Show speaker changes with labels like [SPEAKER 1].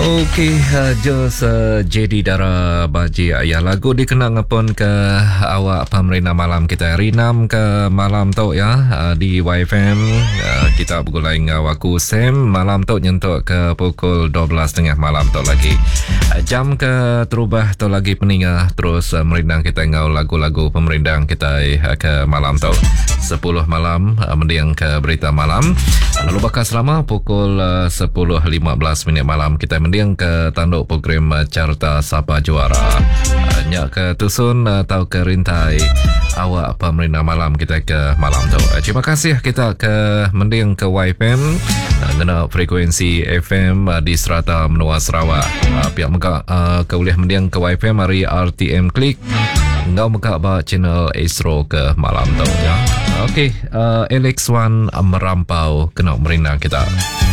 [SPEAKER 1] Okey, Jos JD Dara Baji ayah lagu dikenang pun ke awak pemerintah malam kita Rinam ke malam tu ya di YFM. Kita bergulai dengan waku Sam malam tu nyentuk ke pukul 12.30 malam tu lagi. Jam ke terubah tu lagi peningah terus merindang kita ngau lagu-lagu pemerintah kita ke malam tu 10 malam mendiang ke berita malam. Lalu bakal selama pukul 10.15 minit malam kita mendiang ke tanduk program Carta Sapa Juara. Nyak ke tusun atau ke rintai awak pemerintah malam kita ke malam tu. Terima kasih kita ke mendiang ke YFM guna frekuensi FM di Serata Menua Sarawak. Pihak muka ke boleh mendiang ke YFM hari RTM Klik. Ngau muka ba channel Astro ke malam tu ya. Okey, Alex Wan merampau kena merindang kita.